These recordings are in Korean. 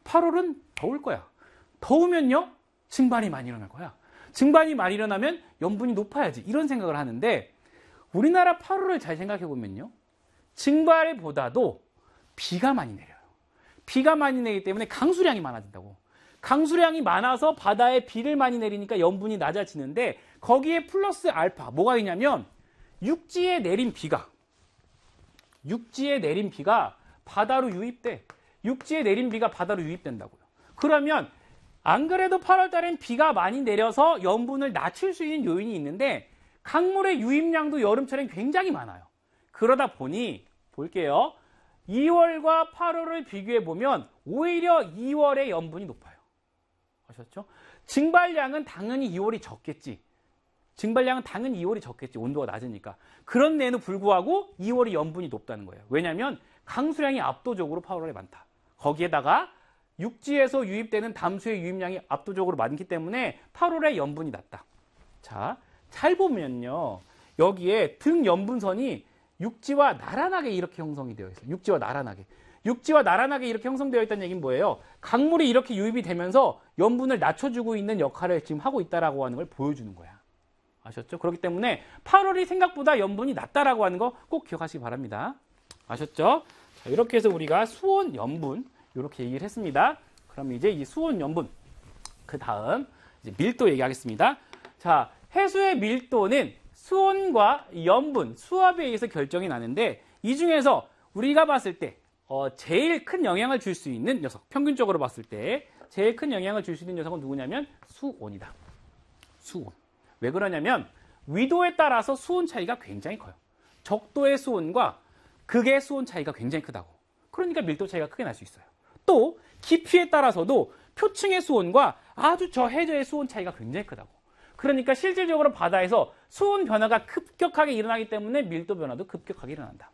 8월은 더울 거야. 더우면요, 증발이 많이 일어날 거야. 증발이 많이 일어나면 염분이 높아야지. 이런 생각을 하는데 우리나라 8월을 잘 생각해 보면요, 증발보다도 비가 많이 내려요. 비가 많이 내리기 때문에 강수량이 많아진다고. 강수량이 많아서 바다에 비를 많이 내리니까 염분이 낮아지는데 거기에 플러스 알파 뭐가 있냐면 육지에 내린 비가 바다로 유입돼. 육지에 내린 비가 바다로 유입된다고요. 그러면 안 그래도 8월 달엔 비가 많이 내려서 염분을 낮출 수 있는 요인이 있는데 강물의 유입량도 여름철엔 굉장히 많아요. 그러다 보니 볼게요. 2월과 8월을 비교해 보면 오히려 2월에 염분이 높아요. 아셨죠? 증발량은 당연히 2월이 적겠지. 온도가 낮으니까. 그런데에도 불구하고 2월이 염분이 높다는 거예요. 왜냐하면 강수량이 압도적으로 8월에 많다. 거기에다가 육지에서 유입되는 담수의 유입량이 압도적으로 많기 때문에 8월에 염분이 낮다. 자, 잘 보면요, 여기에 등 염분선이 육지와 나란하게 이렇게 형성이 되어 있어요. 육지와 나란하게 이렇게 형성되어 있다는 얘기는 뭐예요? 강물이 이렇게 유입이 되면서 염분을 낮춰주고 있는 역할을 지금 하고 있다라고 하는 걸 보여주는 거야. 아셨죠? 그렇기 때문에 8월이 생각보다 염분이 낮다라고 하는 거 꼭 기억하시기 바랍니다. 아셨죠? 자, 이렇게 해서 우리가 수온 염분 이렇게 얘기를 했습니다. 그럼 이제 이 수온 염분, 그 다음 이제 밀도 얘기하겠습니다. 자, 해수의 밀도는 수온과 염분, 수압에 의해서 결정이 나는데 이 중에서 우리가 봤을 때 제일 큰 영향을 줄 수 있는 녀석, 평균적으로 봤을 때 제일 큰 영향을 줄 수 있는 녀석은 누구냐면 수온이다. 수온. 왜 그러냐면 위도에 따라서 수온 차이가 굉장히 커요. 적도의 수온과 극의 수온 차이가 굉장히 크다고. 그러니까 밀도 차이가 크게 날 수 있어요. 또 깊이에 따라서도 표층의 수온과 아주 저해저의 수온 차이가 굉장히 크다고. 그러니까 실질적으로 바다에서 수온 변화가 급격하게 일어나기 때문에 밀도 변화도 급격하게 일어난다.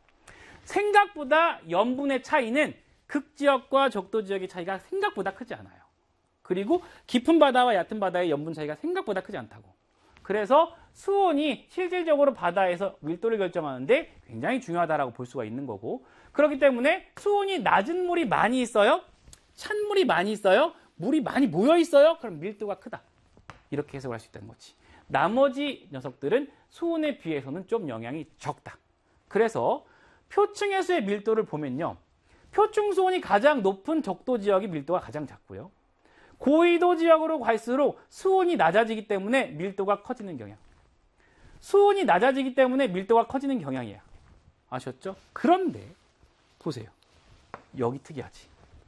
생각보다 염분의 차이는 극지역과 적도지역의 차이가 생각보다 크지 않아요. 그리고 깊은 바다와 얕은 바다의 염분 차이가 생각보다 크지 않다고. 그래서 수온이 실질적으로 바다에서 밀도를 결정하는데 굉장히 중요하다고 볼 수가 있는 거고, 그렇기 때문에 수온이 낮은 물이 많이 있어요? 찬물이 많이 있어요? 물이 많이 모여 있어요? 그럼 밀도가 크다. 이렇게 해석을 할 수 있다는 거지. 나머지 녀석들은 수온에 비해서는 좀 영향이 적다. 그래서 표층 해수의 밀도를 보면요, 표층 수온이 가장 높은 적도 지역이 밀도가 가장 작고요, 고위도 지역으로 갈수록 수온이 낮아지기 때문에 밀도가 커지는 경향. 수온이 낮아지기 때문에 밀도가 커지는 경향이에요. 아셨죠? 그런데 보세요. 여기 특이하지.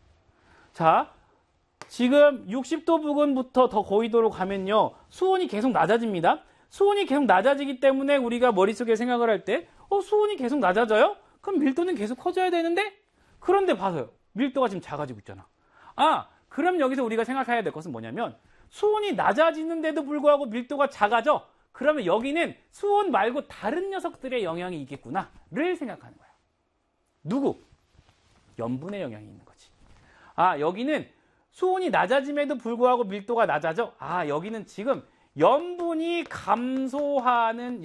자, 지금 60도 부근부터 더 고위도로 가면요, 수온이 계속 낮아집니다. 수온이 계속 낮아지기 때문에 우리가 머릿속에 생각을 할 때 수온이 계속 낮아져요? 그럼 밀도는 계속 커져야 되는데? 그런데 봐서요. 밀도가 지금 작아지고 있잖아. 그럼 여기서 우리가 생각해야 될 것은 뭐냐면 수온이 낮아지는데도 불구하고 밀도가 작아져. 그러면 여기는 수온 말고 다른 녀석들의 영향이 있겠구나를 생각하는 거야. 누구? 염분의 영향이 있는 거지. 여기는 수온이 낮아짐에도 불구하고 밀도가 낮아져. 여기는 지금 염분이 감소하는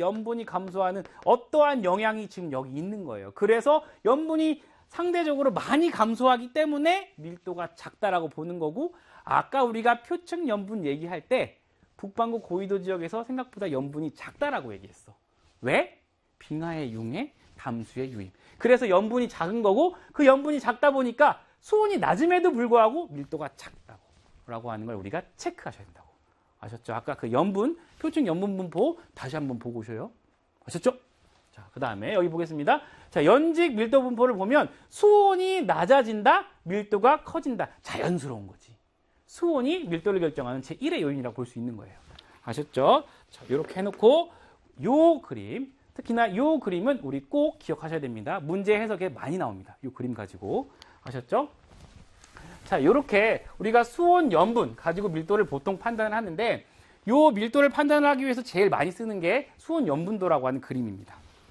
어떠한 영향이 지금 여기 있는 거예요. 그래서 염분이 상대적으로 많이 감소하기 때문에 밀도가 작다라고 보는 거고, 아까 우리가 표층 염분 얘기할 때 북반구 고위도 지역에서 생각보다 염분이 작다라고 얘기했어. 왜? 빙하의 융해, 담수의 유입. 그래서 염분이 작은 거고, 그 염분이 작다 보니까 수온이 낮음에도 불구하고 밀도가 작다고 하는 걸 우리가 체크하셔야 된다고. 아셨죠? 아까 그 염분, 표층 염분 분포 다시 한번 보고 오셔요. 아셨죠? 자, 그 다음에 여기 보겠습니다. 자, 연직 밀도 분포를 보면 수온이 낮아진다, 밀도가 커진다. 자연스러운 거지. 수온이 밀도를 결정하는 제1의 요인이라고 볼 수 있는 거예요. 아셨죠? 자, 이렇게 해놓고 요 그림, 특히나 요 그림은 우리 꼭 기억하셔야 됩니다. 문제 해석에 많이 나옵니다. 요 그림 가지고. 아셨죠? 자, 이렇게 우리가 수온, 염분 가지고 밀도를 보통 판단을 하는데, 요 밀도를 판단하기 위해서 제일 많이 쓰는 게 수온 염분도라고 하는 그림입니다.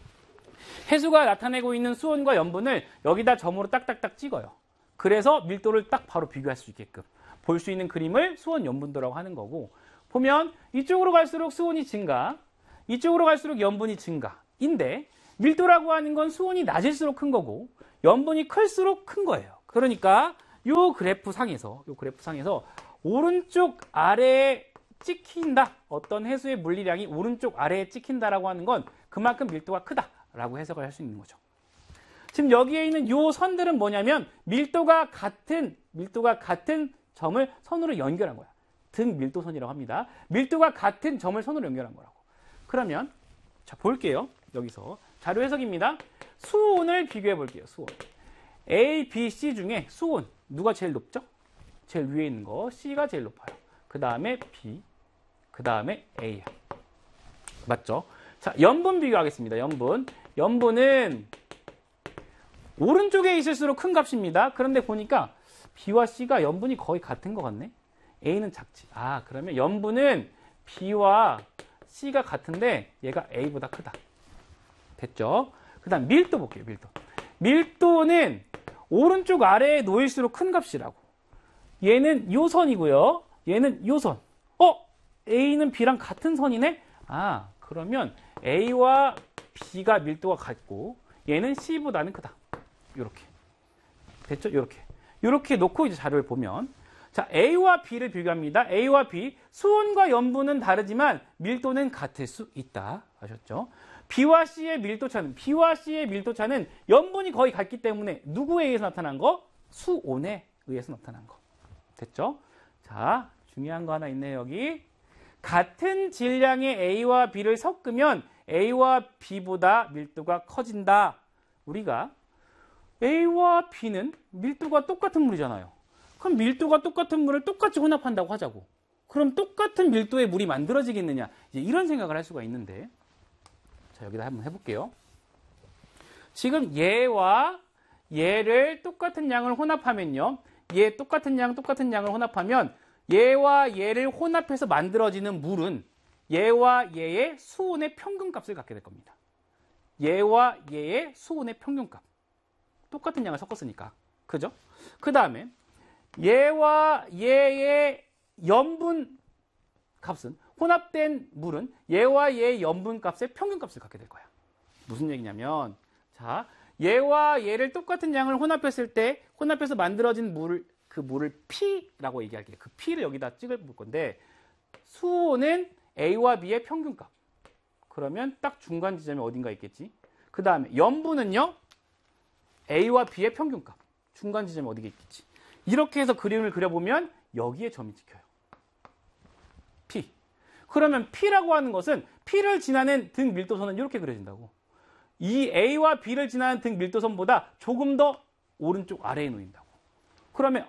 해수가 나타내고 있는 수온과 염분을 여기다 점으로 딱딱딱 찍어요. 그래서 밀도를 딱 바로 비교할 수 있게끔 볼 수 있는 그림을 수온 염분도라고 하는 거고, 보면 이쪽으로 갈수록 수온이 증가, 이쪽으로 갈수록 염분이 증가인데, 밀도라고 하는 건 수온이 낮을수록 큰 거고 염분이 클수록 큰 거예요. 그러니까 요 그래프 상에서 오른쪽 아래에 찍힌다. 어떤 해수의 물리량이 오른쪽 아래에 찍힌다라고 하는 건 그만큼 밀도가 크다라고 해석을 할 수 있는 거죠. 지금 여기에 있는 요 선들은 뭐냐면 밀도가 같은 점을 선으로 연결한 거야. 등 밀도선이라고 합니다. 밀도가 같은 점을 선으로 연결한 거라고. 그러면 자 볼게요. 여기서 자료 해석입니다. 수온을 비교해 볼게요. 수온. A, B, C 중에 수온 누가 제일 높죠? 제일 위에 있는 거 C가 제일 높아요. 그 다음에 B, 그 다음에 A야. 맞죠? 자, 염분 비교하겠습니다. 염분은 오른쪽에 있을수록 큰 값입니다. 그런데 보니까 B와 C가 염분이 거의 같은 것 같네. A는 작지. 아, 그러면 염분은 B와 C가 같은데 얘가 A보다 크다. 됐죠? 그 다음 밀도 볼게요. 밀도는 오른쪽 아래에 놓일수록 큰 값이라고. 얘는 요 선이고요. 얘는 요 선. A는 B랑 같은 선이네? 아, 그러면 A와 B가 밀도가 같고 얘는 C보다는 크다. 요렇게. 됐죠? 요렇게 놓고 이제 자료를 보면 자, A와 B를 비교합니다. A와 B. 수온과 염분은 다르지만 밀도는 같을 수 있다. 아셨죠? B와 C의 밀도차는 염분이 거의 같기 때문에 누구에 의해서 나타난 거? 수온에 의해서 나타난 거. 됐죠? 자, 중요한 거 하나 있네요, 여기. 같은 질량의 A와 B를 섞으면 A와 B보다 밀도가 커진다. 우리가 A와 B는 밀도가 똑같은 물이잖아요. 그럼 밀도가 똑같은 물을 똑같이 혼합한다고 하자고. 그럼 똑같은 밀도의 물이 만들어지겠느냐? 이제 이런 생각을 할 수가 있는데. 자, 여기다 한번 해볼게요. 지금 얘와 얘를 똑같은 양을 혼합하면요. 얘 똑같은 양을 혼합하면 얘와 얘를 혼합해서 만들어지는 물은 얘와 얘의 수온의 평균값을 갖게 될 겁니다. 얘와 얘의 수온의 평균값. 똑같은 양을 섞었으니까. 그죠? 그 다음에 얘와 얘의 염분 값은 혼합된 물은 얘와 얘의 염분 값의 평균값을 갖게 될 거야. 무슨 얘기냐면 자, 얘와 얘를 똑같은 양을 혼합해서 만들어진 그 물을 P라고 얘기할게요. 그 P를 여기다 찍어볼 건데 수온은 A와 B의 평균값. 그러면 딱 중간 지점이 어딘가 있겠지. 그 다음에 염분은요. A와 B의 평균값. 중간 지점이 어디가 있겠지. 이렇게 해서 그림을 그려보면 여기에 점이 찍혀요. P. 그러면 P라고 하는 것은 P를 지나는 등 밀도선은 이렇게 그려진다고. 이 A와 B를 지나는 등 밀도선보다 조금 더 오른쪽 아래에 놓인다고. 그러면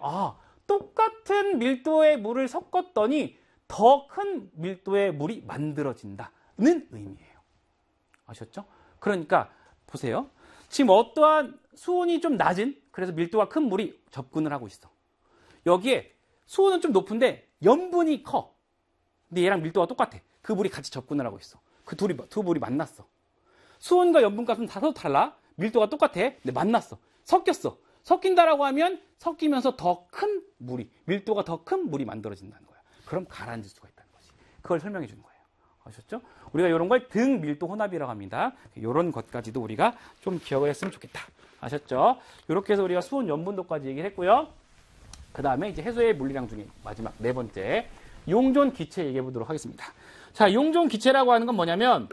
똑같은 밀도의 물을 섞었더니 더 큰 밀도의 물이 만들어진다는 의미예요. 아셨죠? 그러니까 보세요. 지금 어떠한 수온이 좀 낮은 그래서 밀도가 큰 물이 접근을 하고 있어. 여기에 수온은 좀 높은데 염분이 커. 근데 얘랑 밀도가 똑같아. 그 물이 같이 접근을 하고 있어. 두 물이 만났어. 수온과 염분값은 다 서로 달라. 밀도가 똑같아. 근데 만났어. 섞였어. 섞인다라고 하면 섞이면서 더 큰 물이, 밀도가 더 큰 물이 만들어진다는 거야. 그럼 가라앉을 수가 있다는 거지. 그걸 설명해 주는 거예요. 아셨죠? 우리가 이런 걸 등 밀도 혼합이라고 합니다. 이런 것까지도 우리가 좀 기억을 했으면 좋겠다. 아셨죠? 이렇게 해서 우리가 수온 염분도까지 얘기를 했고요. 그 다음에 이제 해수의 물리량 중에 마지막 네 번째 용존 기체 얘기해 보도록 하겠습니다. 자, 용존 기체라고 하는 건 뭐냐면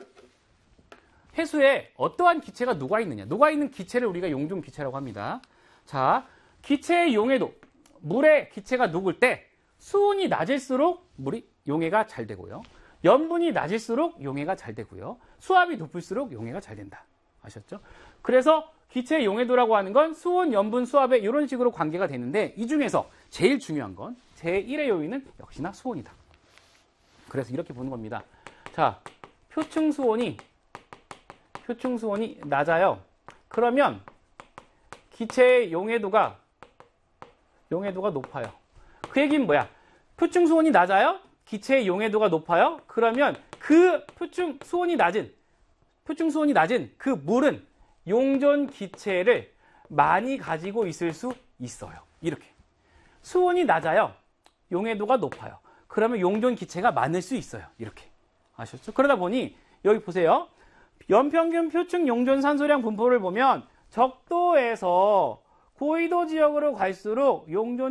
해수에 어떠한 기체가 녹아있느냐. 녹아있는 기체를 우리가 용존 기체라고 합니다. 자, 기체의 용해도, 물의 기체가 녹을 때 수온이 낮을수록 물이 용해가 잘 되고요. 염분이 낮을수록 용해가 잘 되고요. 수압이 높을수록 용해가 잘 된다. 아셨죠? 그래서 기체의 용해도라고 하는 건 수온, 염분, 수압에 이런 식으로 관계가 되는데 이 중에서 제일 중요한 건 제1의 요인은 역시나 수온이다. 그래서 이렇게 보는 겁니다. 자, 표층 수온이 낮아요. 그러면 기체의 용해도가 높아요. 그 얘기는 뭐야? 표층 수온이 낮아요? 기체의 용해도가 높아요? 그러면 그 표층 수온이 낮은 그 물은 용존 기체를 많이 가지고 있을 수 있어요. 이렇게. 수온이 낮아요. 용해도가 높아요. 그러면 용존 기체가 많을 수 있어요. 이렇게. 아셨죠? 그러다 보니 여기 보세요. 연평균 표층 용존 산소량 분포를 보면 적도에서 고위도 지역으로 갈수록 용존